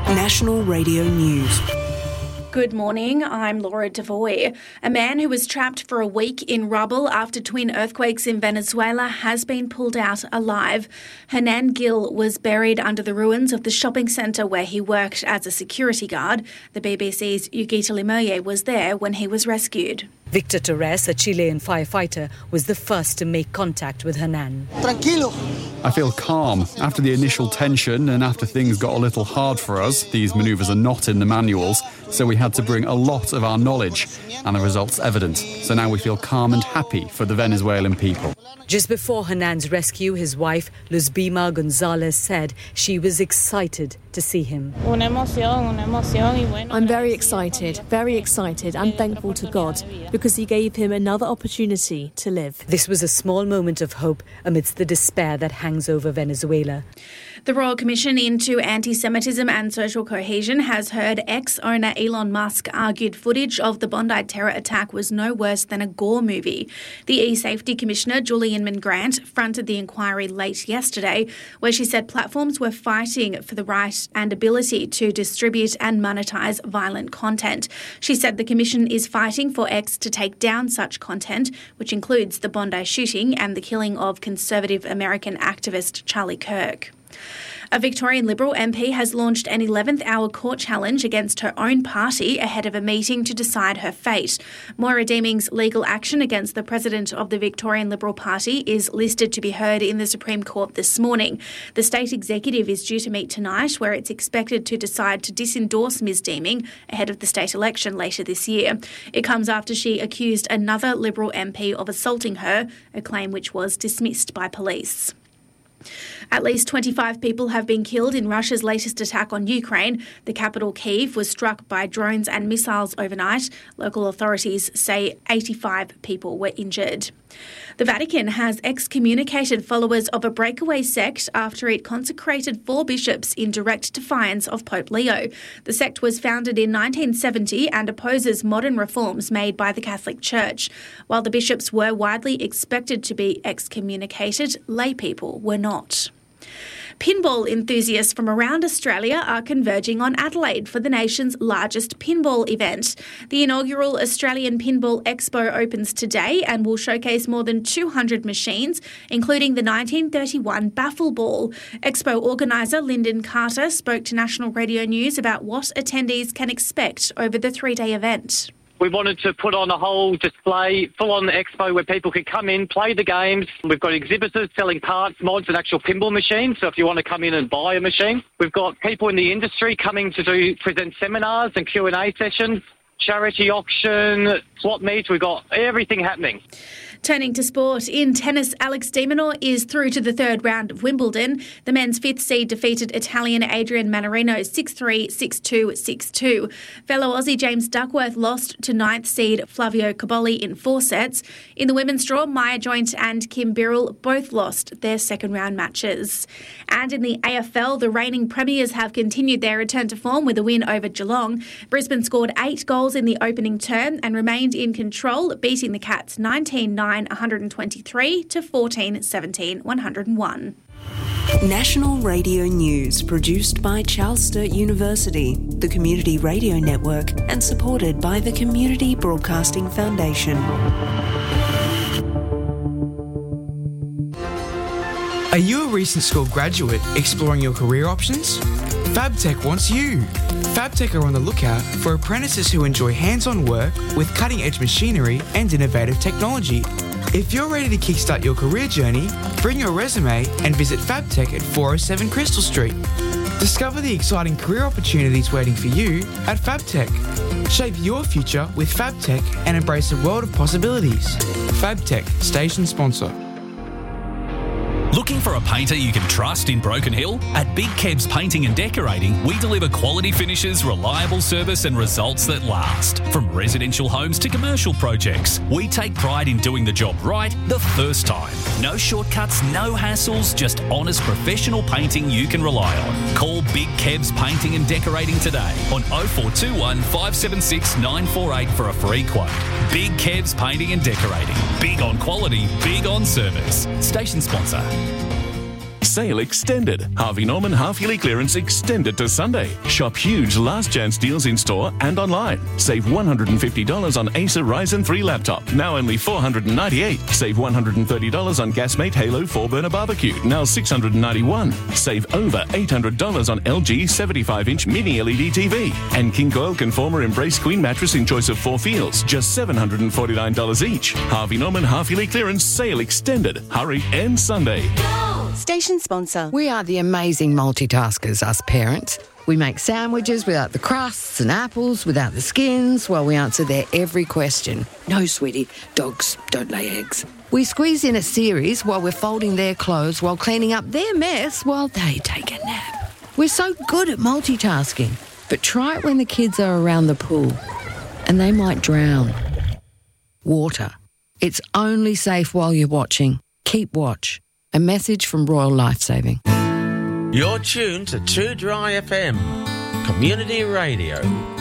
National Radio News. Good morning, I'm Laura Devoy. A man who was trapped for a week in rubble after twin earthquakes in Venezuela has been pulled out alive. Hernan Gil was buried under the ruins of the shopping centre where he worked as a security guard. The BBC's Yugita Limoye was there when he was rescued. Victor Torres, a Chilean firefighter, was the first to make contact with Hernan. Tranquilo. I feel calm. After the initial tension and after things got a little hard for us, these manoeuvres are not in the manuals, so we had to bring a lot of our knowledge, and the result's evident. So now we feel calm and happy for the Venezuelan people. Just before Hernan's rescue, his wife, Luzbima Gonzalez, said she was excited to see him. I'm very excited, and thankful to God because he gave him another opportunity to live. This was a small moment of hope amidst the despair that hangs over Venezuela. The Royal Commission into Anti-Semitism and Social Cohesion has heard ex-owner Elon Musk argued footage of the Bondi terror attack was no worse than a gore movie. The E-Safety Commissioner, Julie Inman Grant, fronted the inquiry late yesterday, where she said platforms were fighting for the right and ability to distribute and monetize violent content. She said the Commission is fighting for X to take down such content, which includes the Bondi shooting and the killing of conservative American activist Charlie Kirk. A Victorian Liberal MP has launched an 11th-hour court challenge against her own party ahead of a meeting to decide her fate. Moira Deeming's legal action against the president of the Victorian Liberal Party is listed to be heard in the Supreme Court this morning. The state executive is due to meet tonight, where it's expected to decide to disendorse Ms Deeming ahead of the state election later this year. It comes after she accused another Liberal MP of assaulting her, a claim which was dismissed by police. At least 25 people have been killed in Russia's latest attack on Ukraine. The capital, Kyiv, was struck by drones and missiles overnight. Local authorities say 85 people were injured. The Vatican has excommunicated followers of a breakaway sect after it consecrated 4 bishops in direct defiance of Pope Leo. The sect was founded in 1970 and opposes modern reforms made by the Catholic Church. While the bishops were widely expected to be excommunicated, lay people were not. Pinball enthusiasts from around Australia are converging on Adelaide for the nation's largest pinball event. The inaugural Australian Pinball Expo opens today and will showcase more than 200 machines, including the 1931 Baffle Ball. Expo organiser Lyndon Carter spoke to National Radio News about what attendees can expect over the 3-day event. We wanted to put on a whole display, full-on expo where people could come in, play the games. We've got exhibitors selling parts, mods and actual pinball machines, so if you want to come in and buy a machine. We've got people in the industry coming to present seminars and Q&A sessions, charity auction, swap meets. We've got everything happening. Turning to sport, in tennis, Alex de Minaur is through to the 3rd round of Wimbledon. The men's 5th seed defeated Italian Adrian Mannarino 6-3, 6-2, 6-2. Fellow Aussie James Duckworth lost to 9th seed Flavio Cobolli in 4 sets. In the women's draw, Maya Joint and Kim Birrell both lost their second round matches. And in the AFL, the reigning premiers have continued their return to form with a win over Geelong. Brisbane scored 8 goals in the opening term and remained in control, beating the Cats 19-9, 123 to 14-17, 101. National Radio News, produced by Charles Sturt University, the Community Radio Network, and supported by the Community Broadcasting Foundation. Are you a recent school graduate exploring your career options? FabTech wants you. FabTech are on the lookout for apprentices who enjoy hands-on work with cutting-edge machinery and innovative technology. If you're ready to kickstart your career journey, bring your resume and visit FabTech at 407 Crystal Street. Discover the exciting career opportunities waiting for you at FabTech. Shape your future with FabTech and embrace a world of possibilities. FabTech, station sponsor. Looking for a painter you can trust in Broken Hill? At Big Kebs Painting and Decorating, we deliver quality finishes, reliable service and results that last. From residential homes to commercial projects, we take pride in doing the job right the first time. No shortcuts, no hassles, just honest professional painting you can rely on. Call Big Kebs Painting and Decorating today on 0421 576 948 for a free quote. Big Kebs Painting and Decorating. Big on quality, big on service. Station sponsor. sale extended. Harvey Norman half-yearly clearance extended to Sunday. Shop huge last chance deals in store and online. Save $150 on Acer Ryzen 3 laptop, now only $498. Save $130 on Gasmate Halo 4-burner barbecue, now $691. Save over $800 on LG 75-inch mini LED TV. And King Coil Conformer Embrace Queen mattress in choice of 4 feels, just $749 each. Harvey Norman half-yearly clearance sale extended. Hurry, ends Sunday. Station sponsor. We are the amazing multitaskers, us parents. We make sandwiches without the crusts and apples without the skins while we answer their every question. No, sweetie, dogs don't lay eggs. We squeeze in a series while we're folding their clothes while cleaning up their mess while they take a nap. We're so good at multitasking, but try it when the kids are around the pool and they might drown. Water. It's only safe while you're watching. Keep watch. A message from Royal Lifesaving. You're tuned to 2 Dry FM, community radio.